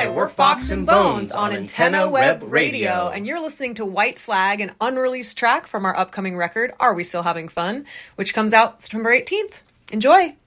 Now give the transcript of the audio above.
Hi, we're Fox and Bones on Antenna Web Radio, and you're listening to White Flag, an unreleased track from our upcoming record, Are We Still Having Fun?, which comes out September 18th. Enjoy!